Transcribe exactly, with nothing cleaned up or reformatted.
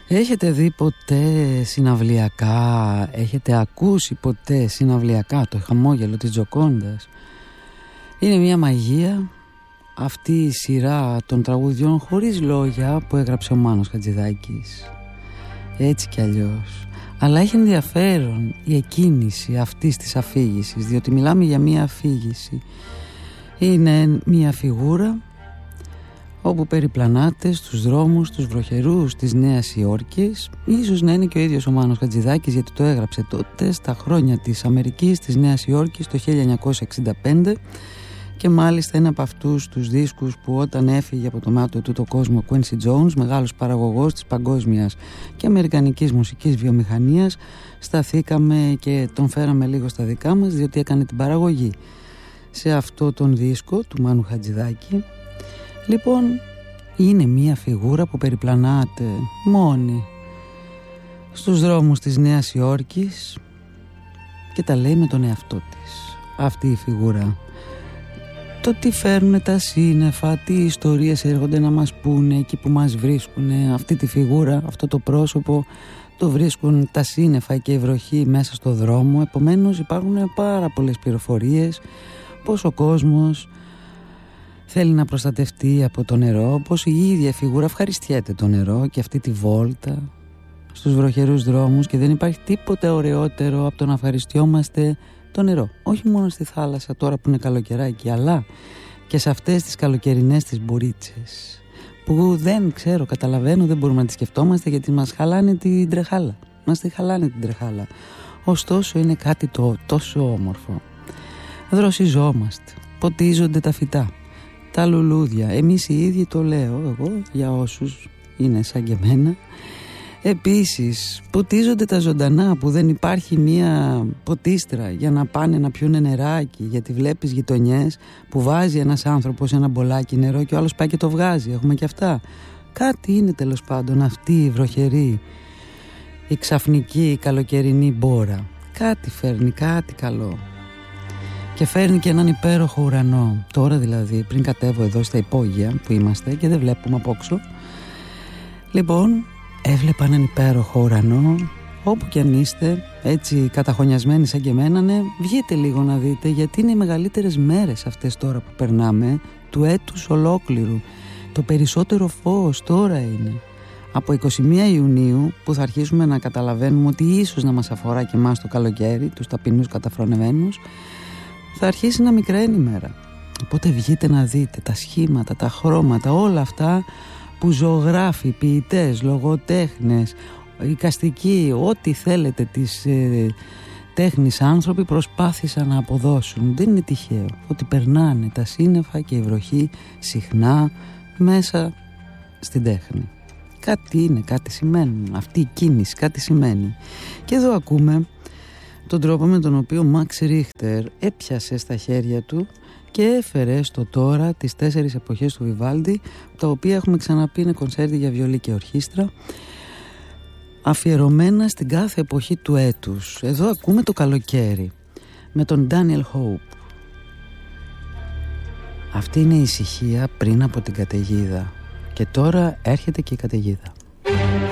Έχετε δει ποτέ συναυλιακά, έχετε ακούσει ποτέ συναυλιακά το χαμόγελο της Τζοκόντας? Είναι μια μαγεία αυτή η σειρά των τραγουδιών χωρίς λόγια που έγραψε ο Μάνος Χατζηδάκης. Έτσι κι αλλιώς. Αλλά έχει ενδιαφέρον η εκκίνηση αυτής της αφήγησης, διότι μιλάμε για μια αφήγηση. Είναι μια φιγούρα όπου περιπλανάται στους δρόμους, τους βροχερούς της Νέας Υόρκης. Ίσως να είναι και ο ίδιος ο Μάνος Χατζηδάκης, γιατί το έγραψε τότε στα χρόνια της Αμερικής, της Νέας Υόρκης, το χίλια εννιακόσια εξήντα πέντε, και μάλιστα είναι από αυτούς τους δίσκους που όταν έφυγε από το μάτιο του το κόσμο ο Quincy Jones, μεγάλος παραγωγός της παγκόσμιας και αμερικανικής μουσικής βιομηχανίας, σταθήκαμε και τον φέραμε λίγο στα δικά μας, διότι έκανε την παραγωγή σε αυτό τον δίσκο του Μάνου Χατζηδάκη. Λοιπόν, είναι μια φιγούρα που περιπλανάται μόνη στους δρόμους της Νέας Υόρκης και τα λέει με τον εαυτό της, αυτή η φιγούρα. Το τι φέρνουν τα σύννεφα, τι ιστορίες έρχονται να μας πούνε εκεί που μας βρίσκουν. Αυτή τη φιγούρα, αυτό το πρόσωπο το βρίσκουν τα σύννεφα και η βροχή μέσα στο δρόμο. Επομένως υπάρχουν πάρα πολλές πληροφορίες, πως ο κόσμος θέλει να προστατευτεί από το νερό, πως η ίδια φιγούρα ευχαριστιέται το νερό και αυτή τη βόλτα στους βροχερούς δρόμους, και δεν υπάρχει τίποτε ωραιότερο από το να ευχαριστιόμαστε το νερό. Όχι μόνο στη θάλασσα τώρα που είναι καλοκαιράκι, αλλά και σε αυτές τις καλοκαιρινές τις μπουρίτσες που δεν ξέρω, καταλαβαίνω, δεν μπορούμε να τις σκεφτόμαστε γιατί μας χαλάνε την τρεχάλα. Μας τη χαλάνε την τρεχάλα. Ωστόσο είναι κάτι το τόσο όμορφο. Δροσιζόμαστε, ποτίζονται τα φυτά, τα λουλούδια. Εμείς οι ίδιοι, το λέω εγώ για όσους είναι σαν και εμένα. Επίσης ποτίζονται τα ζωντανά, που δεν υπάρχει μία ποτίστρα για να πάνε να πιούνε νεράκι, γιατί βλέπεις γειτονιές που βάζει ένας άνθρωπος ένα μπολάκι νερό και ο άλλος πάει και το βγάζει. Έχουμε και αυτά. Κάτι είναι τέλος πάντων αυτή η βροχερή, η ξαφνική, η καλοκαιρινή μπόρα. Κάτι φέρνει, κάτι καλό. Και φέρνει και έναν υπέροχο ουρανό. Τώρα δηλαδή, πριν κατέβω εδώ στα υπόγεια που είμαστε και δεν βλέπουμε απόξω, λοιπόν, έβλεπα έναν υπέροχο ουρανό. Όπου κι αν είστε, έτσι καταχωνιασμένοι σαν και εμένα, ναι, βγείτε λίγο να δείτε, γιατί είναι οι μεγαλύτερες μέρες αυτές τώρα που περνάμε, του έτους ολόκληρου. Το περισσότερο φως τώρα είναι. Από είκοσι μία Ιουνίου, που θα αρχίσουμε να καταλαβαίνουμε ότι ίσως να μας αφορά και εμάς το καλοκαίρι, τους ταπεινούς καταφρονεμένους, θα αρχίσει να μικραίνει η μέρα. Οπότε βγείτε να δείτε τα σχήματα, τα χρώματα, όλα αυτά που ζωγράφοι, ποιητές, λογοτέχνες, εικαστικοί, ό,τι θέλετε της ε, τέχνης άνθρωποι προσπάθησαν να αποδώσουν. Δεν είναι τυχαίο ότι περνάνε τα σύννεφα και η βροχή συχνά μέσα στην τέχνη. Κάτι είναι, κάτι σημαίνει. Αυτή η κίνηση κάτι σημαίνει. Και εδώ ακούμε τον τρόπο με τον οποίο ο Μαξ Ρίχτερ έπιασε στα χέρια του και έφερε στο τώρα τις τέσσερις εποχές του Βιβάλντι, τα οποία έχουμε ξαναπεί είναι κονσέρτι για βιολί και ορχήστρα, αφιερωμένα στην κάθε εποχή του έτους. Εδώ ακούμε το καλοκαίρι με τον Daniel Hope. Αυτή είναι η ησυχία πριν από την καταιγίδα, και τώρα έρχεται και η καταιγίδα.